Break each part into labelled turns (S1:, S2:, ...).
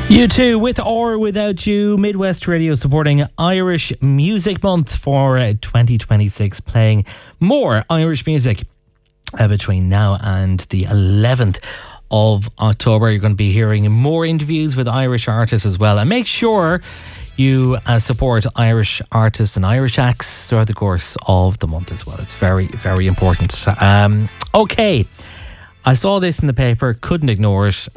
S1: You too, with or without you, Midwest Radio supporting Irish Music Month for 2026, playing more Irish music between now and the 11th of October. You're going to be hearing more interviews with Irish artists as well. And make sure you support Irish artists and Irish acts throughout the course of the month as well. It's very, very important. Okay, I saw this in the paper, couldn't ignore it.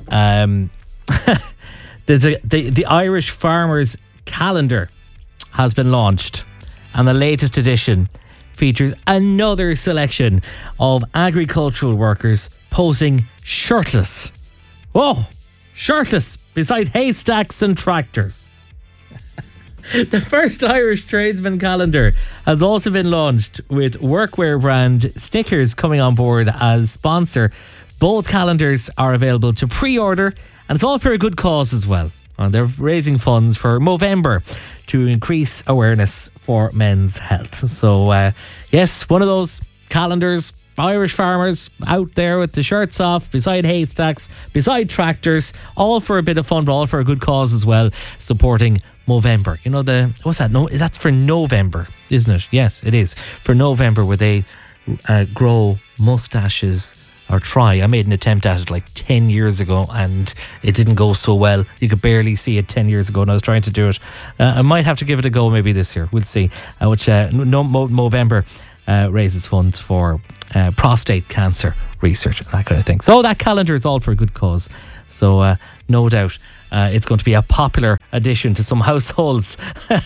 S1: The Irish Farmers Calendar has been launched, and the latest edition features another selection of agricultural workers posing shirtless. Oh, shirtless beside haystacks and tractors. The first Irish tradesman calendar has also been launched, with workwear brand Snickers coming on board as sponsor. Both calendars are available to pre-order, and it's all for a good cause as well. And they're raising funds for Movember to increase awareness for men's health. So, yes, one of those calendars, Irish farmers out there with the shirts off, beside haystacks, beside tractors, all for a bit of fun, but all for a good cause as well, supporting Movember. You know, what's that? No, that's for November, isn't it? Yes, it is. For November, where they grow moustaches. Or try. I made an attempt at it like 10 years ago and it didn't go so well. You could barely see it 10 years ago and I was trying to do it. I might have to give it a go maybe this year. We'll see. Movember raises funds for prostate cancer research and that kind of thing. So that calendar is all for a good cause. So no doubt it's going to be a popular addition to some households. In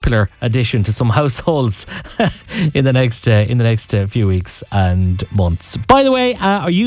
S1: the next few weeks and months. By the way, are you